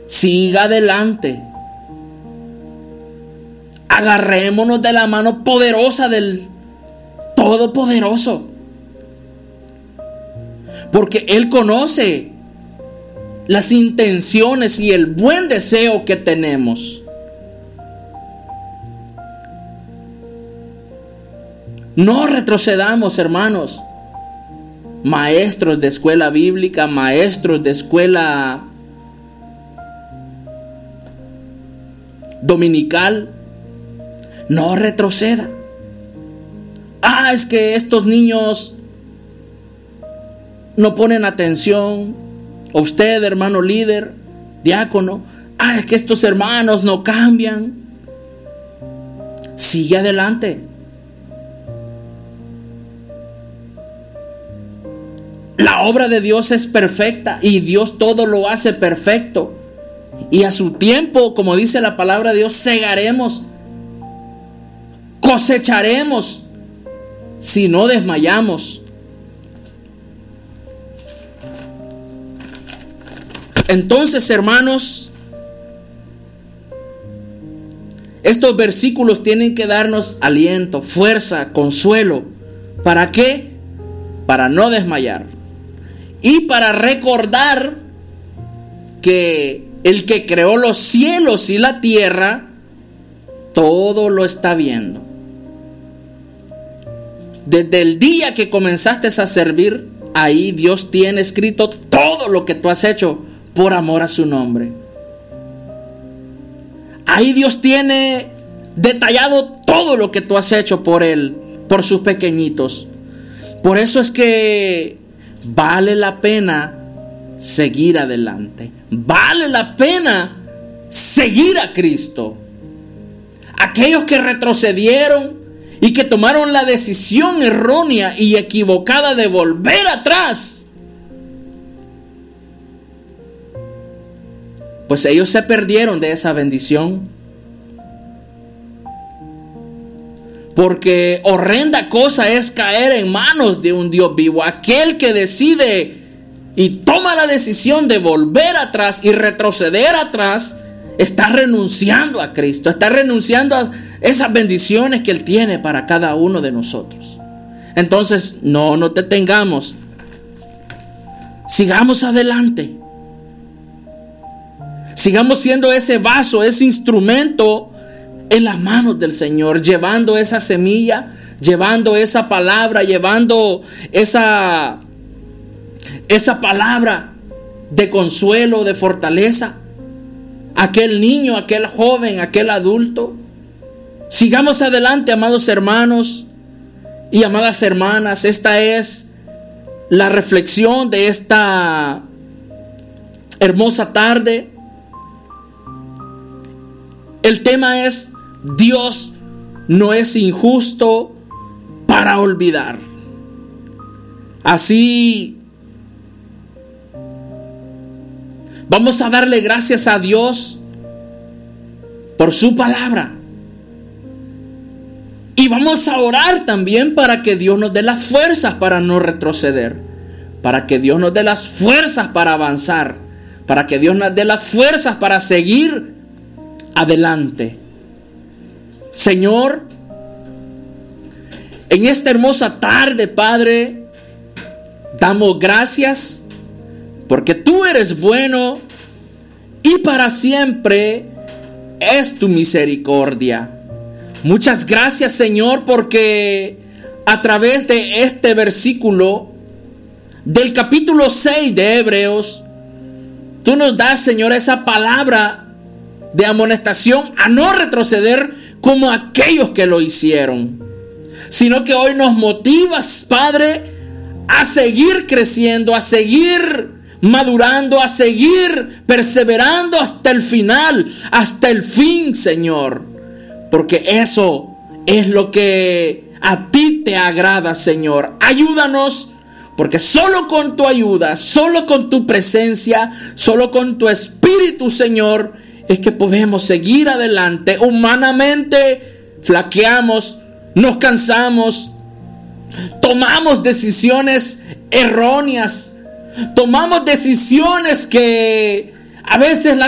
Siga adelante. Agarrémonos de la mano poderosa del Todopoderoso. Porque Él conoce las intenciones y el buen deseo que tenemos. No retrocedamos, hermanos. Maestros de escuela bíblica, maestros de escuela dominical, no retroceda. Es que estos niños no ponen atención. O usted, hermano líder, diácono, es que estos hermanos no cambian. Sigue adelante. La obra de Dios es perfecta y Dios todo lo hace perfecto. Y a su tiempo, como dice la palabra de Dios, segaremos, cosecharemos, si no desmayamos. Entonces, hermanos, estos versículos tienen que darnos aliento, fuerza, consuelo. ¿Para qué? Para no desmayar. Y para recordar que el que creó los cielos y la tierra, todo lo está viendo. Desde el día que comenzaste a servir, ahí Dios tiene escrito todo lo que tú has hecho por amor a su nombre. Ahí Dios tiene detallado todo lo que tú has hecho por Él, por sus pequeñitos. Por eso es que vale la pena seguir adelante. Vale la pena seguir a Cristo. Aquellos que retrocedieron y que tomaron la decisión errónea y equivocada de volver atrás, pues ellos se perdieron de esa bendición. Porque horrenda cosa es caer en manos de un Dios vivo. Aquel que decide y toma la decisión de volver atrás y retroceder atrás, está renunciando a Cristo, está renunciando a esas bendiciones que Él tiene para cada uno de nosotros. Entonces, no nos detengamos. Sigamos adelante. Sigamos siendo ese vaso, ese instrumento en las manos del Señor, llevando esa semilla, llevando esa palabra, llevando esa palabra de consuelo, de fortaleza. Aquel niño, aquel joven, aquel adulto. Sigamos adelante, amados hermanos y amadas hermanas. Esta es la reflexión de esta hermosa tarde. El tema es: Dios no es injusto para olvidar. Así, vamos a darle gracias a Dios por su palabra. Y vamos a orar también para que Dios nos dé las fuerzas para no retroceder. Para que Dios nos dé las fuerzas para avanzar. Para que Dios nos dé las fuerzas para seguir adelante. Señor, en esta hermosa tarde, Padre, damos gracias porque tú eres bueno y para siempre es tu misericordia. Muchas gracias, Señor, porque a través de este versículo del capítulo 6 de Hebreos, tú nos das, Señor, esa palabra de amonestación a no retroceder como aquellos que lo hicieron, sino que hoy nos motivas, Padre, a seguir creciendo, a seguir madurando, a seguir perseverando hasta el final, hasta el fin, Señor, porque eso es lo que a ti te agrada, Señor. Ayúdanos, porque solo con tu ayuda, solo con tu presencia, solo con tu Espíritu, Señor, es que podemos seguir adelante. Humanamente flaqueamos, nos cansamos, tomamos decisiones erróneas, tomamos decisiones que a veces